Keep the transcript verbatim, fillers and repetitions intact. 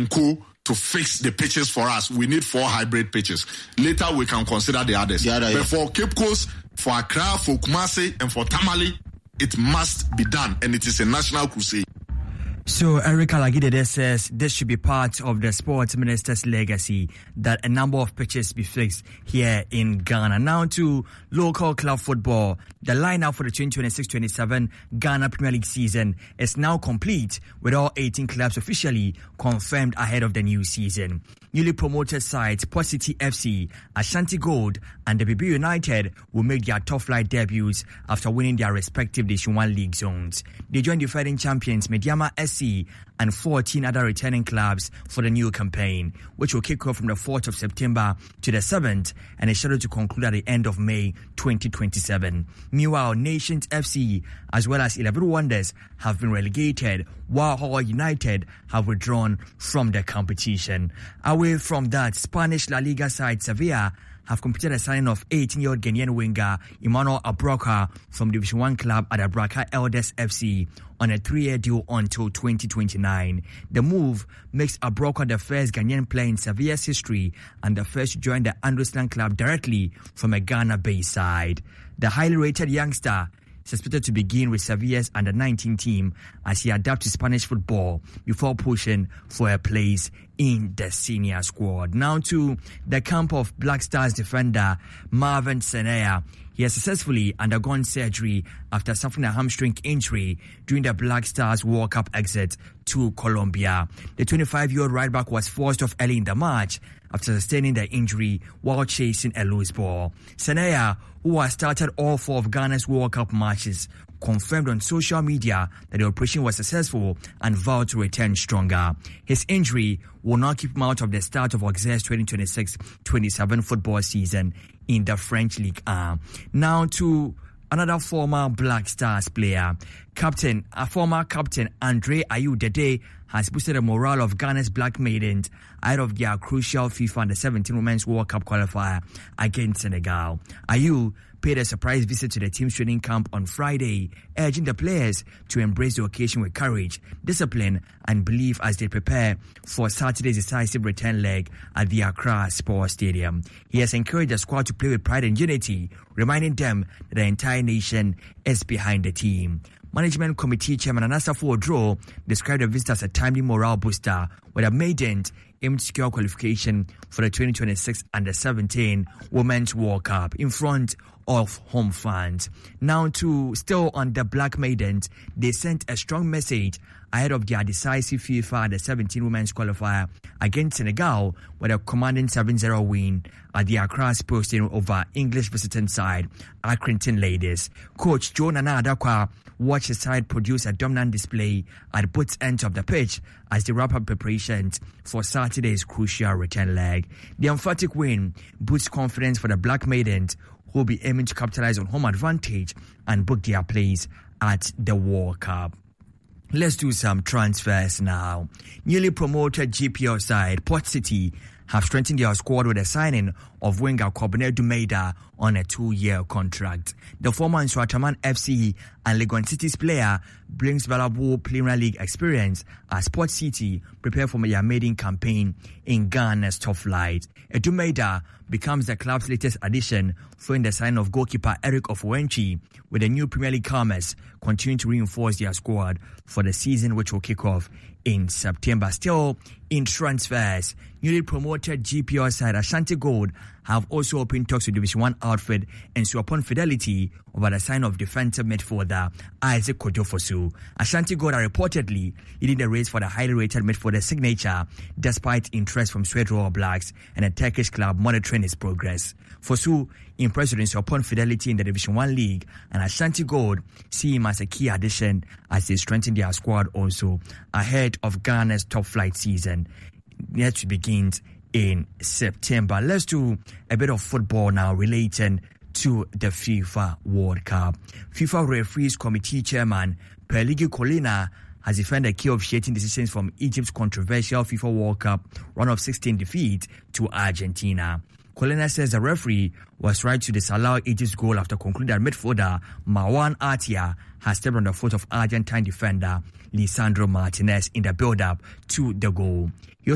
and Co. to fix the pitches for us. We need four hybrid pitches. Later, we can consider the others. The other, but yeah. for Cape Coast, for Accra, for Kumasi, and for Tamale, it must be done, and it is a national crusade. So Eric Alagide says this should be part of the sports minister's legacy, that a number of pitches be fixed here in Ghana. Now to local club football. The lineup for the twenty twenty-six twenty-seven Ghana Premier League season is now complete, with all eighteen clubs officially confirmed ahead of the new season. Newly promoted sides Port City F C, Ashanti Gold and the B B United will make their top flight debuts after winning their respective Division one league zones. They join the defending champions Mediama S C and fourteen other returning clubs for the new campaign, which will kick off from the fourth of September to the seventh and is scheduled to conclude at the end of May twenty twenty-seven. Meanwhile, Nations F C as well as eleven Wonders have been relegated, while Hull United have withdrawn from the competition. Away from that, Spanish La Liga side Sevilla have completed a signing of eighteen-year-old Ghanaian winger Emmanuel Abraka from Division one club at Abraka Elders F C on a three-year deal until twenty twenty-nine. The move makes Abraka the first Ghanaian player in Sevilla's history and the first to join the Androslan club directly from a Ghana-based side. The highly rated youngster is expected to begin with Sevilla's under nineteen team as he adapts to Spanish football before pushing for a place in the senior squad. Now to the camp of Black Stars defender Marvin Senea. He has successfully undergone surgery after suffering a hamstring injury during the Black Stars World Cup exit to Colombia. The twenty-five-year-old right back was forced off early in the match after sustaining the injury while chasing a loose ball. Senea, who has started all four of Ghana's World Cup matches, confirmed on social media that the operation was successful and vowed to return stronger. His injury will not keep him out of the start of Auxerre's twenty twenty-six twenty-seven football season in the French Ligue one. Now to another former Black Stars player. Captain, a former captain, Andre Ayew Dede has boosted the morale of Ghana's Black Maidens ahead of their crucial FIFA Under seventeen Women's World Cup qualifier against Senegal. Ayew paid a surprise visit to the team's training camp on Friday, urging the players to embrace the occasion with courage, discipline, and belief as they prepare for Saturday's decisive return leg at the Accra Sports Stadium. He has encouraged the squad to play with pride and unity, reminding them that the entire nation is behind the team. Management Committee Chairman Anasafo Odro described the visit as a timely morale booster, with the maidens aim to secure qualification for the twenty twenty-six Under seventeen Women's World Cup in front of home fans. Now to still on the Black Maidens, they sent a strong message ahead of their decisive FIFA Under seventeen Women's qualifier against Senegal with a commanding seven zero win at the Accra Sports Stadium over English visiting side Accrington Ladies. Coach Joe Nana Adakwa watched his side produce a dominant display at both ends of the pitch as they wrap up preparations for Saturday's crucial return leg. The emphatic win boosts confidence for the Black Maidens, who will be aiming to capitalize on home advantage and book their place at the World Cup. Let's do some transfers now. Newly promoted G P L side Port City have strengthened their squad with the signing of winger Kobene Dumeda on a two-year contract. The former Nsuataman F C and Legon City's player brings valuable Premier League experience as Port City prepare for their maiden campaign in Ghana's top flight. Dumeda becomes the club's latest addition following the signing of goalkeeper Eric Ofuenchi, with the new Premier League comers continuing to reinforce their squad for the season, which will kick off in September. Still in transfers, newly promoted G P L side Ashanti Gold have also opened talks with Division one outfit and Suapon Fidelity over the sign of defensive midfielder Isaac Kojofosu. Ashanti Gold are reportedly leading the race for the highly rated midfielder signature, despite interest from Suede Royal Blacks and a Turkish club monitoring his progress. Fosu impressed with Suapon Fidelity in the Division one league, and Ashanti Gold see him as a key addition as they strengthen their squad also ahead of Ghana's top flight season, which begins in September. Let's do a bit of football now relating to the FIFA World Cup. FIFA Referees Committee Chairman Peligi Colina has defended key officiating decisions from Egypt's controversial FIFA World Cup round of sixteen defeat to Argentina. Colina says the referee was right to disallow Egypt's goal after concluding that midfielder Marwan Atia has stepped on the foot of Argentine defender Lisandro Martinez in the build-up to the goal. He